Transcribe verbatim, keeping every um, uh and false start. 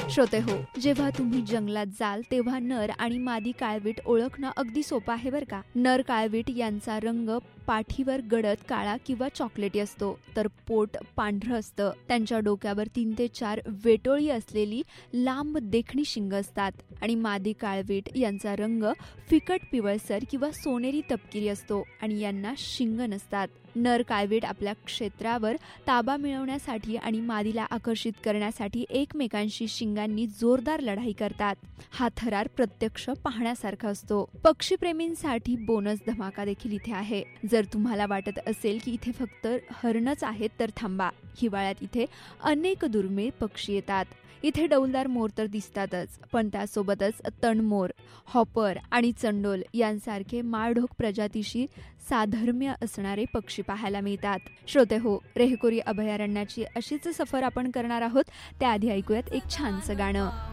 श्रोते हो, जेव्हा तुम्ही जंगलात जाल तेव्हा नर आणि मादी काळवीट ओळखणं अगदी सोपं आहे बरं का. नर काळवीट यांचा रंग पाठीवर गडद काळा किंवा चॉकलेटी असतो, तर पोट पांढरं असतं. त्यांच्या डोक्यावर तीन ते चार वेटोळी असलेली लांब देखणी शिंग असतात आणि मादी काळवीट यांचा रंग फिकट पिवळसर किंवा सोनेरी तपकिरी असतो आणि यांना शिंग नसतात. नर काळवीट आपल्या क्षेत्रावर ताबा मिळवण्यासाठी आणि मादीला आकर्षित करण्यासाठी एकमेकांशी शिंगांनी जोरदार लढाई करतात. हा थरार प्रत्यक्ष पाहण्यासारखा असतो. पक्षीप्रेमींसाठी बोनस धमाका देखील इथे आहे. जर तुम्हाला वाटत असेल की इथे फक्त हरणच आहेत तर थांबा. हिवाळ्यात इथे अनेक दुर्मिळ पक्षी येतात. इथे डौलदार मोर तर दिसतातच, पण त्यासोबतच तणमोर, हॉपर आणि चंडोल यांसारखे माळढोक प्रजातीशी साधर्म्य असणारे पक्षी पाहायला मिळतात. श्रोते हो, रेहकोरी अभयारण्याची अशीच सफर आपण करणार आहोत. त्याआधी ऐकूयात एक छानसं गाणं.